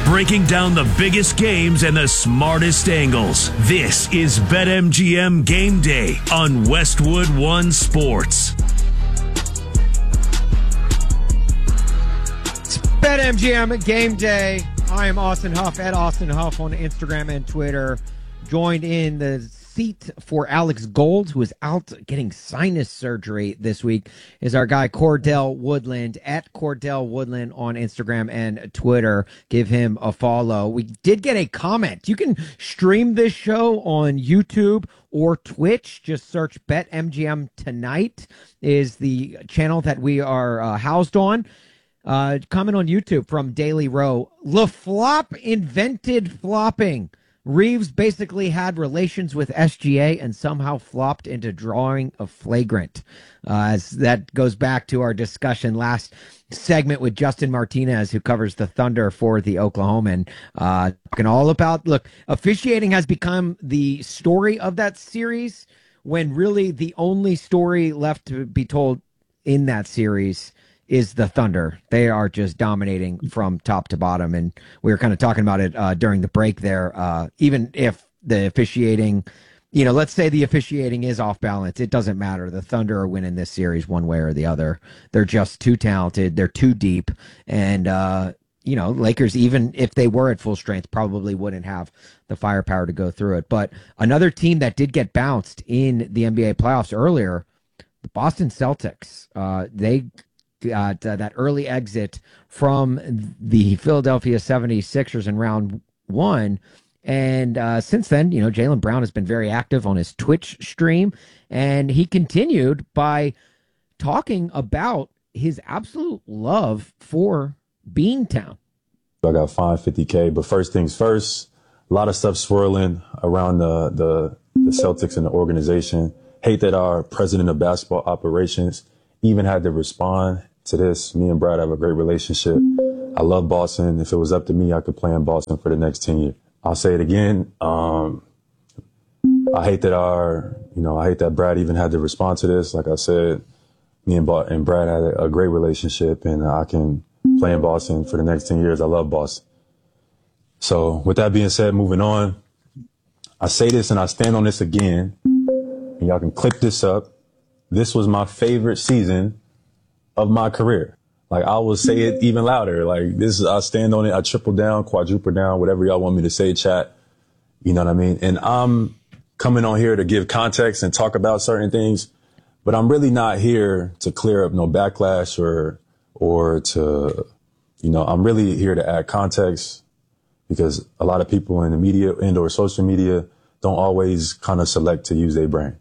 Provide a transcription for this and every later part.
breaking down the biggest games and the smartest angles. This is BetMGM Game Day on Westwood One Sports. It's BetMGM Game Day. I am Austin Huff at Austin Huff on Instagram and Twitter. Joined in the seat for Alex Gold, who is out getting sinus surgery this week, is our guy Cordell Woodland at Cordell Woodland on Instagram and Twitter. Give him a follow. We did get a comment. You can stream this show on YouTube or Twitch. Just search BetMGM Tonight is the channel that we are housed on. Comment on YouTube from Daily Row. LaFlop invented flopping. Reeves basically had relations with SGA and somehow flopped into drawing a flagrant. As that goes back to our discussion last segment with Justin Martinez, who covers the Thunder for the Oklahoman. Talking all about, look, officiating has become the story of that series, when really the only story left to be told in that series is the Thunder. They are just dominating from top to bottom. And we were kind of talking about it during the break there. Even if the officiating, let's say the officiating is off balance, it doesn't matter. The Thunder are winning this series one way or the other. They're just too talented. They're too deep. And, Lakers, even if they were at full strength, probably wouldn't have the firepower to go through it. But another team that did get bounced in the NBA playoffs earlier, the Boston Celtics, they got that early exit from the Philadelphia 76ers in round one. And since then, Jaylen Brown has been very active on his Twitch stream. And he continued by talking about his absolute love for Beantown. I got fined $50K, but first things first, a lot of stuff swirling around the Celtics and the organization. Hate that our president of basketball operations even had to respond to this. Me and Brad have a great relationship. I love Boston. If it was up to me, I could play in Boston for the next 10 years. I'll say it again. I hate that I hate that Brad even had to respond to this. Like I said, me and Brad had a great relationship, and I can play in Boston for the next 10 years. I love Boston. So with that being said, moving on, I say this and I stand on this again, and y'all can clip this up. This was my favorite season of my career. Like, I will say it even louder. Like, this is, I stand on it. I triple down, quadruple down, whatever y'all want me to say, chat. You know what I mean? And I'm coming on here to give context and talk about certain things, but I'm really not here to clear up no backlash or to, I'm really here to add context, because a lot of people in the media and or social media don't always kind of select to use their brain.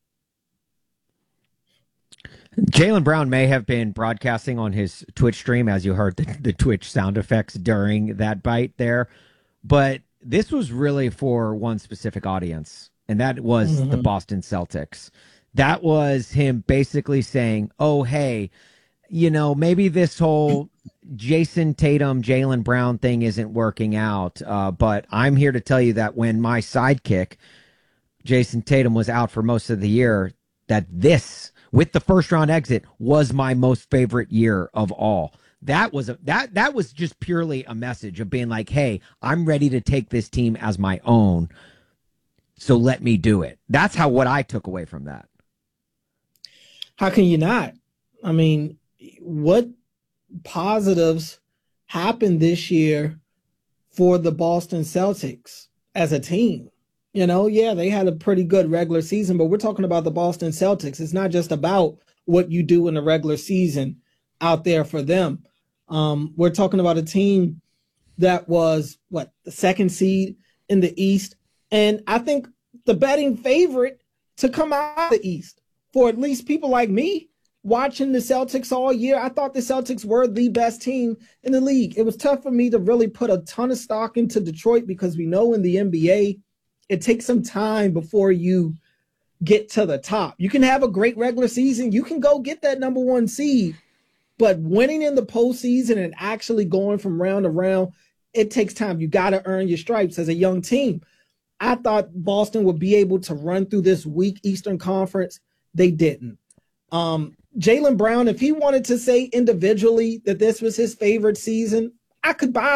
Jaylen Brown may have been broadcasting on his Twitch stream, as you heard the Twitch sound effects during that bite there. But this was really for one specific audience, and that was the Boston Celtics. That was him basically saying, oh, hey, maybe this whole Jason Tatum, Jaylen Brown thing isn't working out. But I'm here to tell you that when my sidekick, Jason Tatum, was out for most of the year, that this, with the first round exit, was my most favorite year of all. That was that was just purely a message of being like, hey, I'm ready to take this team as my own, so let me do it. That's what I took away from that. How can you not? I mean, what positives happened this year for the Boston Celtics as a team? They had a pretty good regular season, but we're talking about the Boston Celtics. It's not just about what you do in the regular season out there for them. We're talking about a team that was, the second seed in the East. And I think the betting favorite to come out of the East for at least people like me watching the Celtics all year. I thought the Celtics were the best team in the league. It was tough for me to really put a ton of stock into Detroit, because we know in the NBA, it takes some time before you get to the top. You can have a great regular season. You can go get that number one seed, but winning in the postseason and actually going from round to round, it takes time. You got to earn your stripes as a young team. I thought Boston would be able to run through this weak Eastern Conference. They didn't. Jaylen Brown, if he wanted to say individually that this was his favorite season, I could buy that.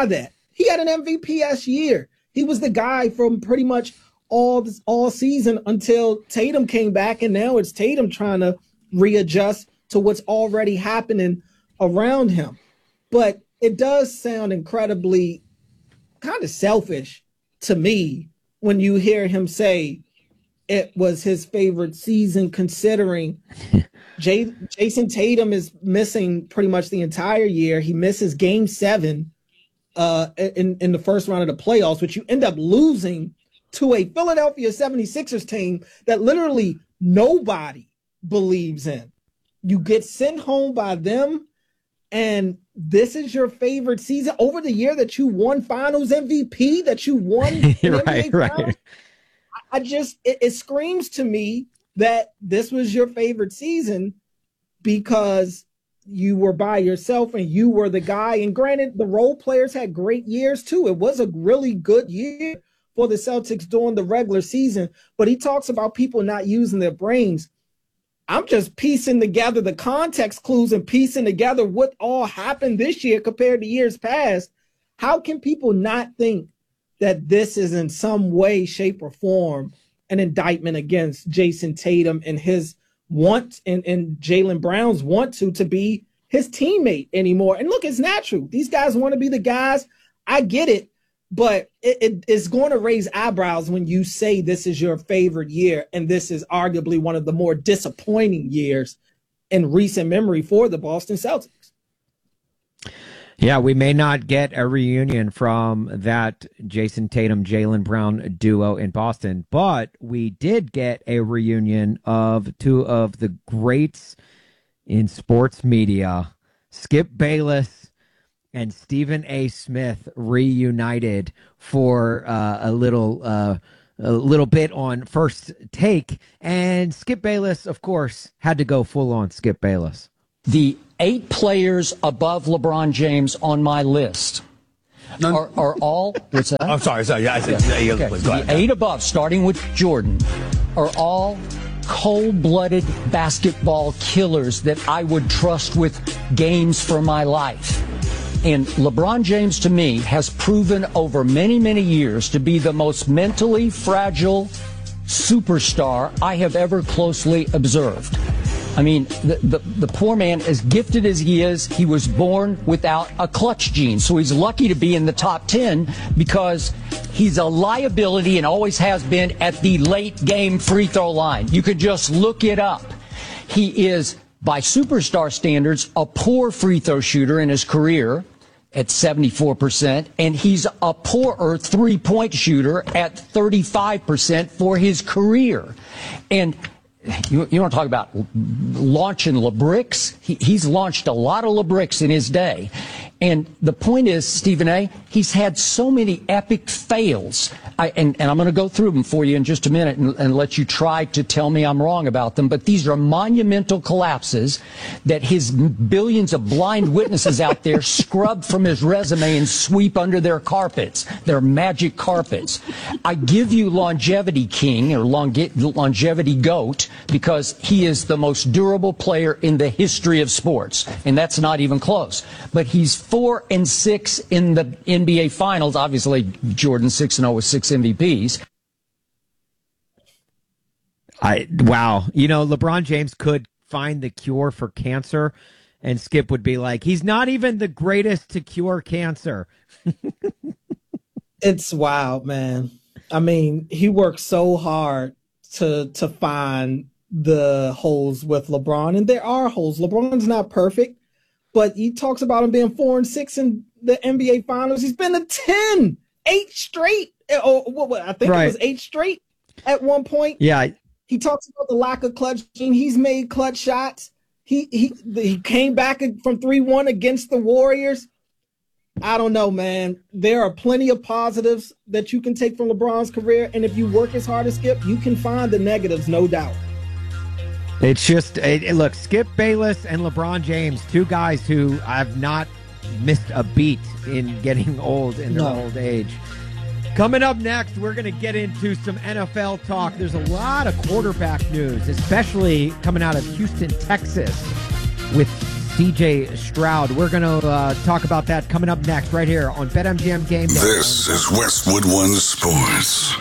He had an MVP-esque year. He was the guy from pretty much all season until Tatum came back, and now it's Tatum trying to readjust to what's already happening around him. But it does sound incredibly kind of selfish to me when you hear him say it was his favorite season, considering Jason Tatum is missing pretty much the entire year. He misses Game 7 in the first round of the playoffs, which you end up losing to a Philadelphia 76ers team that literally nobody believes in. You get sent home by them, and this is your favorite season over the year that you won Finals MVP, that you won right. It screams to me that this was your favorite season because you were by yourself and you were the guy. And granted, the role players had great years too. It was a really good year for the Celtics during the regular season, but he talks about people not using their brains. I'm just piecing together the context clues and piecing together what all happened this year compared to years past. How can people not think that this is in some way, shape, or form an indictment against Jason Tatum and his want and Jaylen Brown's want to be his teammate anymore? And look, it's natural. These guys want to be the guys. I get it. But it's going to raise eyebrows when you say this is your favorite year, and this is arguably one of the more disappointing years in recent memory for the Boston Celtics. Yeah, we may not get a reunion from that Jason Tatum, Jaylen Brown duo in Boston, but we did get a reunion of two of the greats in sports media, Skip Bayless and Stephen A. Smith, reunited for a little bit on First Take. And Skip Bayless, of course, had to go full on Skip Bayless. The 8 players above LeBron James on my list are all. What's that? I'm sorry. Yeah, I said okay. The 8 above, starting with Jordan, are all cold-blooded basketball killers that I would trust with games for my life. And LeBron James, to me, has proven over many, many years to be the most mentally fragile superstar I have ever closely observed. I mean, the poor man, as gifted as he is, he was born without a clutch gene. So he's lucky to be in the top 10 because he's a liability and always has been at the late game free throw line. You could just look it up. He is, by superstar standards, a poor free throw shooter in his career at 74%, and he's a poorer three-point shooter at 35% for his career. And you want to talk about launching LeBricks? He's launched a lot of LeBricks in his day. And the point is, Stephen A., he's had so many epic fails. And I'm going to go through them for you in just a minute and let you try to tell me I'm wrong about them. But these are monumental collapses that his billions of blind witnesses out there scrub from his resume and sweep under their carpets, their magic carpets. I give you Longevity King or Longevity Goat because he is the most durable player in the history of sports. And that's not even close. But he's 4 and 6 in the NBA Finals. Obviously, Jordan 6-0 with 6 MVPs. Wow. You know, LeBron James could find the cure for cancer, and Skip would be like, he's not even the greatest to cure cancer. It's wild, man. I mean, he worked so hard to find the holes with LeBron, and there are holes. LeBron's not perfect, but he talks about him being 4 and 6 in the NBA Finals. He's been to 8 straight. Or what? I think it was 8 straight at one point. Yeah. He talks about the lack of clutch gene. He's made clutch shots. He came back from 3-1 against the Warriors. I don't know, man. There are plenty of positives that you can take from LeBron's career, and if you work as hard as Skip, you can find the negatives, no doubt. It's just, look, Skip Bayless and LeBron James, two guys who have not missed a beat in getting old in their old age. Coming up next, we're going to get into some NFL talk. There's a lot of quarterback news, especially coming out of Houston, Texas, with CJ Stroud. We're going to talk about that coming up next right here on BetMGM Game Day. This is Westwood One Sports.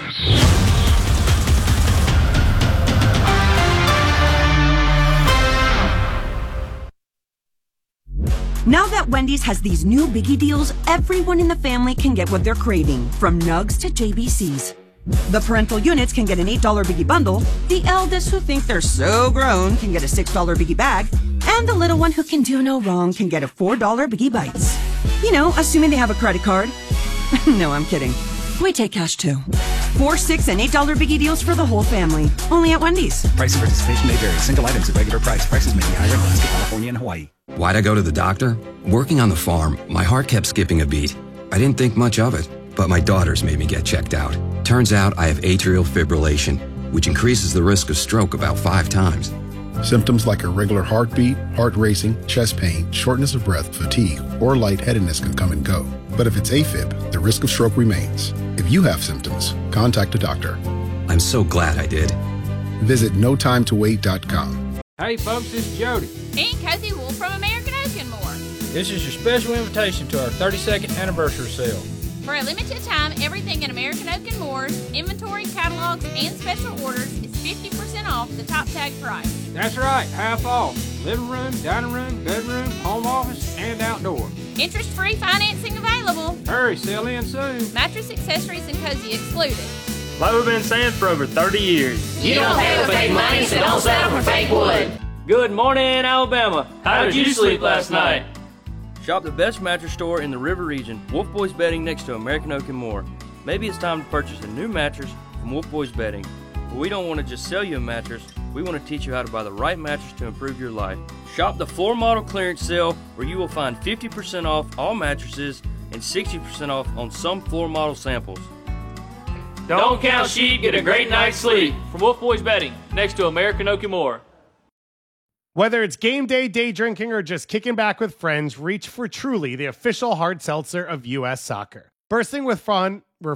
Now that Wendy's has these new biggie deals, everyone in the family can get what they're craving, from nugs to JBCs. The parental units can get an $8 biggie bundle, the eldest who think they're so grown can get a $6 biggie bag, and the little one who can do no wrong can get a $4 biggie bites. You know, assuming they have a credit card. No, I'm kidding. We take cash too. $4, $6, and $8 biggie deals for the whole family. Only at Wendy's. Price and participation may vary. Single items at regular price. Prices may be higher in Alaska, California, and Hawaii. Why'd I go to the doctor? Working on the farm, my heart kept skipping a beat. I didn't think much of it, but my daughters made me get checked out. Turns out I have atrial fibrillation, which increases the risk of stroke about 5 times. Symptoms like irregular heartbeat, heart racing, chest pain, shortness of breath, fatigue, or lightheadedness can come and go. But if it's AFib, the risk of stroke remains. If you have symptoms, contact a doctor. I'm so glad I did. Visit notimetowait.com. Hey folks, this is Jody. And Cozy Wolf from American Oak and More. This is your special invitation to our 32nd anniversary sale. For a limited time, everything in American Oak and More's inventory, catalogs, and special orders is 50% off the top tag price. That's right, half off. Living room, dining room, bedroom, home office, and outdoor. Interest-free financing available. Hurry, sell in soon. Mattress, accessories, and cozy excluded. Like we've been saying for over 30 years. You don't pay with fake money, so don't settle for fake wood. Good morning, Alabama. How did you sleep last night? Shop the best mattress store in the River region, Wolf Boys Bedding, next to American Oak and More. Maybe it's time to purchase a new mattress from Wolf Boys Bedding. But we don't want to just sell you a mattress. We want to teach you how to buy the right mattress to improve your life. Shop the floor model clearance sale, where you will find 50% off all mattresses and 60% off on some floor model samples. Don't count sheep, get a great night's sleep. From Wolf Boys Bedding, next to American Oak and More. Whether it's game day, day drinking, or just kicking back with friends, reach for Truly, the official hard seltzer of U.S. soccer. Bursting with fun,